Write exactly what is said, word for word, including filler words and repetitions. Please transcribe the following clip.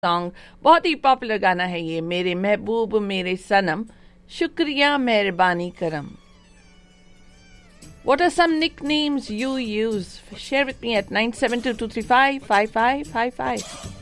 Song बहुत ही popular गाना है ये, मेरे महबूब मेरे सनम, शुक्रिया मेहरबानी करम. What are some nicknames you use? Share with me at nine seven two two three five five five five five.